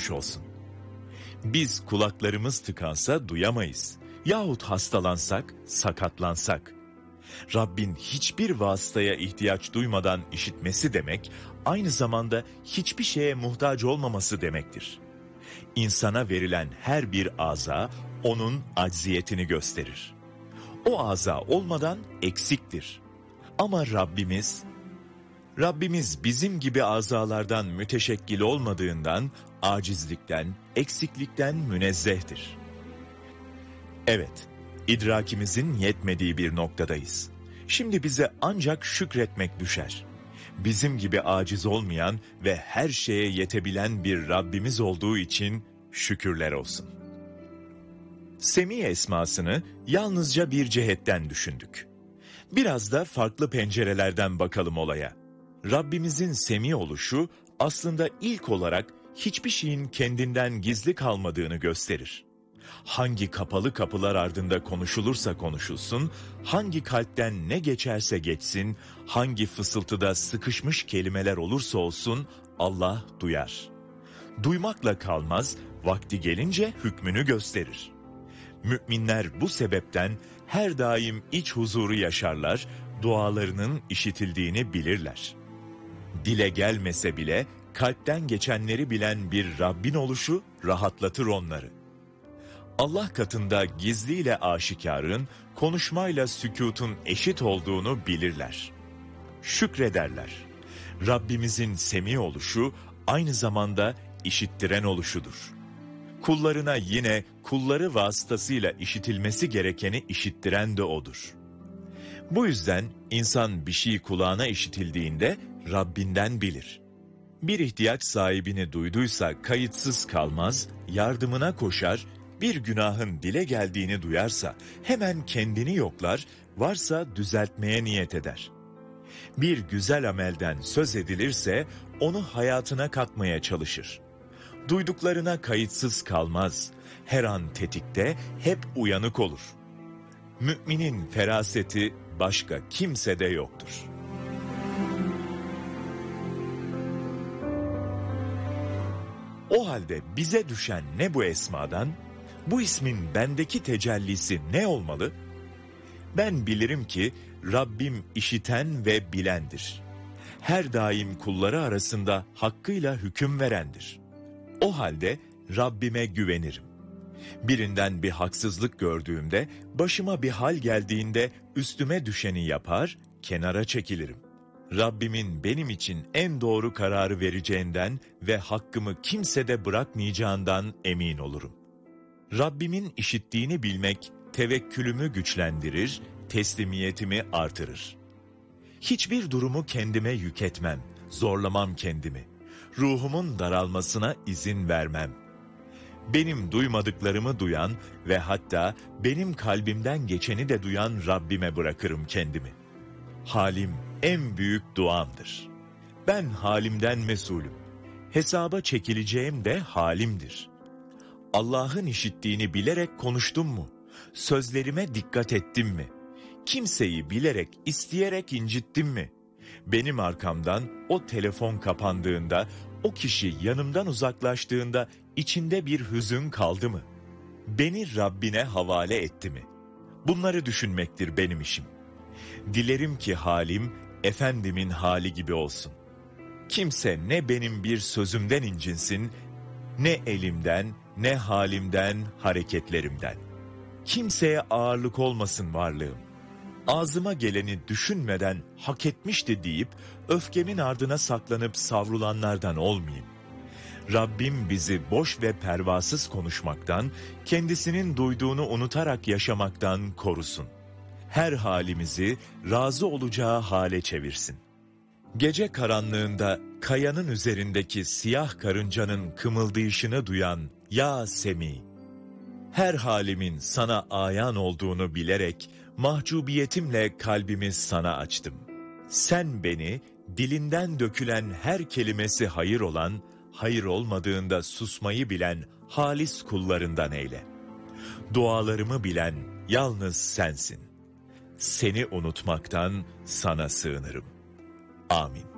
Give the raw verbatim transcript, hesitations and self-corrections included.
geçmiş olsun. Biz kulaklarımız tıkansa duyamayız. Yahut hastalansak, sakatlansak. Rabbin hiçbir vasıtaya ihtiyaç duymadan işitmesi demek, aynı zamanda hiçbir şeye muhtaç olmaması demektir. İnsana verilen her bir aza, onun acziyetini gösterir. O aza olmadan eksiktir. Ama Rabbimiz, Rabbimiz bizim gibi azalardan müteşekkil olmadığından, acizlikten, eksiklikten münezzehtir. Evet, idrakimizin yetmediği bir noktadayız. Şimdi bize ancak şükretmek düşer. Bizim gibi aciz olmayan ve her şeye yetebilen bir Rabbimiz olduğu için şükürler olsun. Semi esmasını yalnızca bir cihetten düşündük. Biraz da farklı pencerelerden bakalım olaya. Rabbimizin semi oluşu aslında ilk olarak hiçbir şeyin kendinden gizli kalmadığını gösterir. Hangi kapalı kapılar ardında konuşulursa konuşulsun, hangi kalpten ne geçerse geçsin, hangi fısıltıda sıkışmış kelimeler olursa olsun Allah duyar. Duymakla kalmaz, vakti gelince hükmünü gösterir. Müminler bu sebepten her daim iç huzuru yaşarlar, dualarının işitildiğini bilirler. Dile gelmese bile kalpten geçenleri bilen bir Rabbin oluşu rahatlatır onları. Allah katında gizliyle aşikarın, konuşmayla sükûtun eşit olduğunu bilirler. Şükrederler. Rabbimizin semi oluşu aynı zamanda işittiren oluşudur. Kullarına yine kulları vasıtasıyla işitilmesi gerekeni işittiren de O'dur. Bu yüzden insan bir şey kulağına işitildiğinde Rabbinden bilir. Bir ihtiyaç sahibini duyduysa kayıtsız kalmaz, yardımına koşar, bir günahın dile geldiğini duyarsa hemen kendini yoklar, varsa düzeltmeye niyet eder. Bir güzel amelden söz edilirse onu hayatına katmaya çalışır. Duyduklarına kayıtsız kalmaz, her an tetikte, hep uyanık olur. Müminin feraseti başka kimsede yoktur. O halde bize düşen ne bu esmadan? Bu ismin bendeki tecellisi ne olmalı? Ben bilirim ki Rabbim işiten ve bilendir. Her daim kulları arasında hakkıyla hüküm verendir. O halde Rabbime güvenirim. Birinden bir haksızlık gördüğümde, başıma bir hal geldiğinde üstüme düşeni yapar, kenara çekilirim. Rabbimin benim için en doğru kararı vereceğinden ve hakkımı kimsede bırakmayacağından emin olurum. Rabbimin işittiğini bilmek tevekkülümü güçlendirir, teslimiyetimi artırır. Hiçbir durumu kendime yük etmem, zorlamam kendimi. Ruhumun daralmasına izin vermem. Benim duymadıklarımı duyan ve hatta benim kalbimden geçeni de duyan Rabbime bırakırım kendimi. Halim en büyük duamdır. Ben halimden mesulüm. Hesaba çekileceğim de halimdir. Allah'ın işittiğini bilerek konuştum mu? Sözlerime dikkat ettim mi? Kimseyi bilerek, isteyerek incittim mi? Benim arkamdan o telefon kapandığında, o kişi yanımdan uzaklaştığında içinde bir hüzün kaldı mı? Beni Rabbine havale etti mi? Bunları düşünmektir benim işim. Dilerim ki halim, Efendimin hali gibi olsun. Kimse ne benim bir sözümden incinsin, ne elimden, ne halimden, hareketlerimden. Kimseye ağırlık olmasın varlığım. Ağzıma geleni düşünmeden hak etmişti deyip, öfkemin ardına saklanıp savrulanlardan olmayayım. Rabbim bizi boş ve pervasız konuşmaktan, kendisinin duyduğunu unutarak yaşamaktan korusun. Her halimizi razı olacağı hale çevirsin. Gece karanlığında kayanın üzerindeki siyah karıncanın kımıldayışını duyan ya Semi, her halimin sana ayan olduğunu bilerek mahcubiyetimle kalbimi sana açtım. Sen beni dilinden dökülen her kelimesi hayır olan, hayır olmadığında susmayı bilen halis kullarından eyle. Dualarımı bilen yalnız sensin. Seni unutmaktan sana sığınırım. Amin.